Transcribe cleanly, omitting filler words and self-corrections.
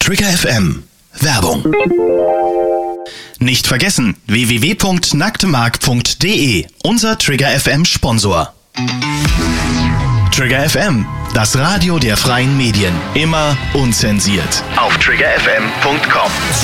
Trigger FM. Werbung. Nicht vergessen, www.nacktemark.de, unser Trigger FM Sponsor. Trigger FM, das Radio der freien Medien. Immer unzensiert. Auf triggerfm.com.